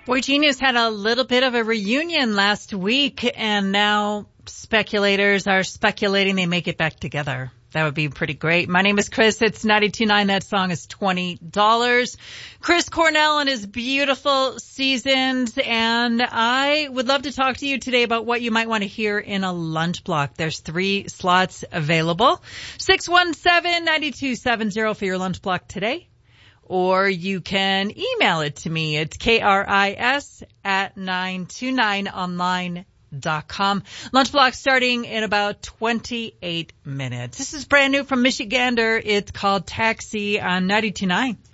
Boy Genius had a little bit of a reunion last week, and now speculators are speculating they make it back together. That would be pretty great. My name is Chris. It's 92.9. That song is $20. Chris Cornell and his beautiful Seasons. And I would love to talk to you today about what you might want to hear in a lunch block. There's 3 slots available. 617-9270 for your lunch block today. Or you can email it to me. It's KRIS@929online.com. Lunch block starting in about 28 minutes. This is brand new from Michigander. It's called Taxi on 92.9.